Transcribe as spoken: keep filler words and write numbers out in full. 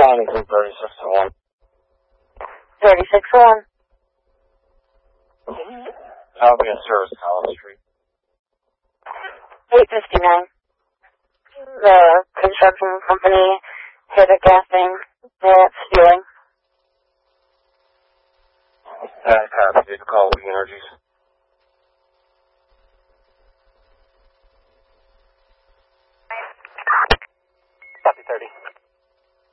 anything thirty-six to one. thirty-six to one. That'll be in Service College Street. eight fifty-nine. The construction company hit a gas thing. They're spewing. Uh, copy. Did call the Energies.